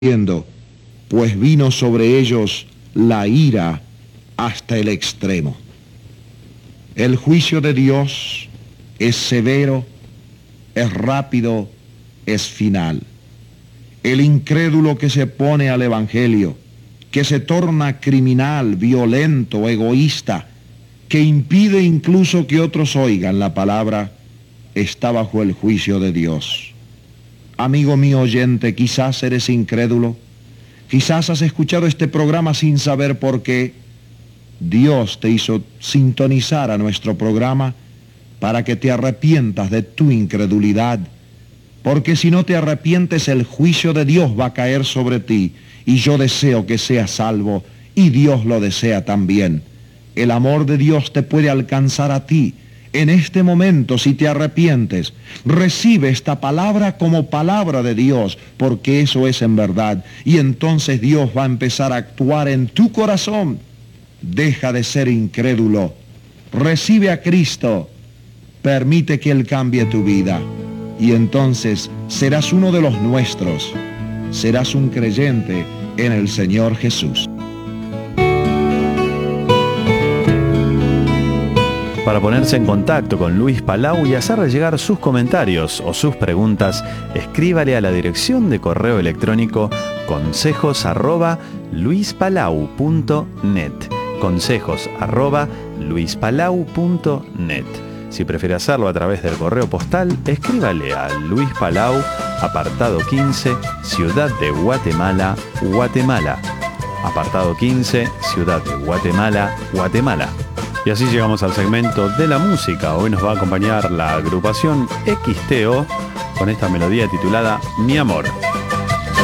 diciendo, pues vino sobre ellos la ira hasta el extremo. El juicio de Dios es severo, es rápido, es final. El incrédulo que se opone al Evangelio, que se torna criminal, violento, egoísta, que impide incluso que otros oigan la palabra, está bajo el juicio de Dios. Amigo mío oyente, quizás eres incrédulo, quizás has escuchado este programa sin saber por qué. Dios te hizo sintonizar a nuestro programa para que te arrepientas de tu incredulidad, porque si no te arrepientes el juicio de Dios va a caer sobre ti, y yo deseo que seas salvo, y Dios lo desea también. El amor de Dios te puede alcanzar a ti. En este momento, si te arrepientes, recibe esta palabra como palabra de Dios, porque eso es en verdad. Y entonces Dios va a empezar a actuar en tu corazón. Deja de ser incrédulo. Recibe a Cristo. Permite que Él cambie tu vida. Y entonces serás uno de los nuestros. Serás un creyente en el Señor Jesús. Para ponerse en contacto con Luis Palau y hacerle llegar sus comentarios o sus preguntas, escríbale a la dirección de correo electrónico consejos@luispalau.net. consejos@luispalau.net. Si prefiere hacerlo a través del correo postal, escríbale a Luis Palau, apartado 15, Ciudad de Guatemala, Guatemala. Apartado 15, Ciudad de Guatemala, Guatemala. Y así llegamos al segmento de la música. Hoy nos va a acompañar la agrupación XTO con esta melodía titulada Mi Amor.